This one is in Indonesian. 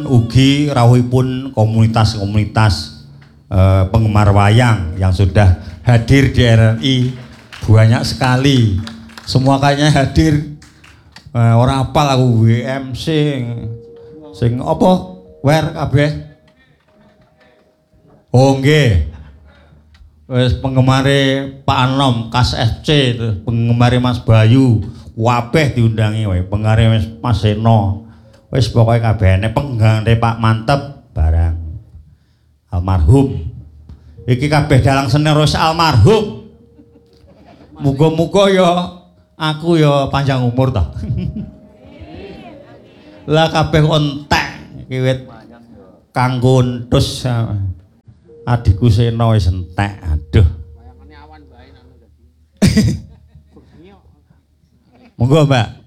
Ugi rawuhipun komunitas-komunitas penggemar wayang yang sudah hadir di RRI banyak sekali. Semua kayaknya hadir. Orang apal aku WMC sing apa wer kabeh. Oh nggih. Wis penggemare Pak Anom Kas FC, penggemare Mas Bayu, kabeh diundangi wae, penggemare Mas Seno. Wis pokoke kabehane penggangane Pak Mantep barang almarhum. Iki kabeh dalang seni wis almarhum. Muga-muga ya aku ya panjang umur ta. Lah kabeh entek iki wit kanggo entus adikku Seno wis entek. Aduh. Wayangane awan bae nang dadi. Monggo, Mbak.